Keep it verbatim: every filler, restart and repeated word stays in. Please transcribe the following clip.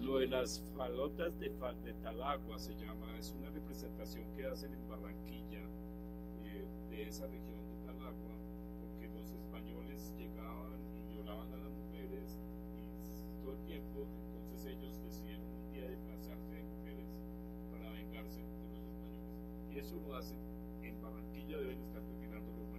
Lo de las falotas de, Fa- de Talagua se llama, es una representación que hacen en Barranquilla, eh, de esa región de Talagua, porque los españoles llegaban y violaban a las mujeres y todo el tiempo, entonces ellos decidieron un día disfrazarse de mujeres para vengarse de los españoles. Y eso lo hacen en Barranquilla, deben estar